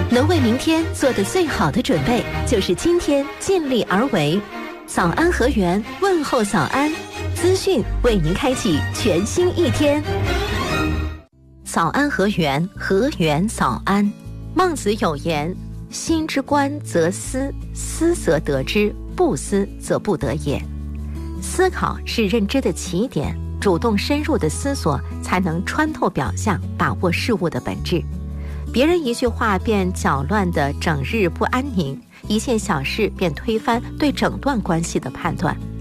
能为明天做的最好的准备，就是今天尽力而为。早安河源，问候早安，资讯为您开启全新一天。早安河源，河源早安。孟子有言：心之官则思，思则得之，不思则不得也。思考是认知的起点，主动深入的思索才能穿透表象，把握事物的本质。别人一句话便搅乱的整日不安宁，一件小事便推翻对整段关系的判断。